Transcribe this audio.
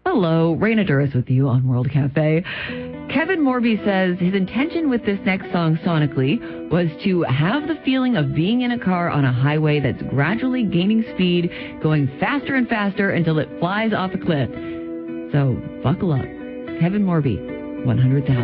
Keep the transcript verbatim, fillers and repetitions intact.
Hello, Raina Duras with you on World Cafe. Kevin Morby says his intention with this next song sonically was to have the feeling of being in a car on a highway that's gradually gaining speed, going faster and faster until it flies off a cliff. So buckle up. Kevin Morby, one hundred thousand.